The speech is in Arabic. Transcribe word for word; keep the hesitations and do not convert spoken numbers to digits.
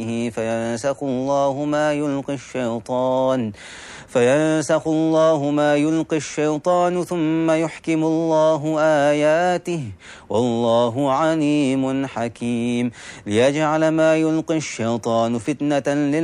فينسخ الله ما يلقي الشيطان فينسخ الله ما يلقي الشيطان ثم يحكم الله آياته والله عليم حكيم ليجعل ما يلقي الشيطان فتنة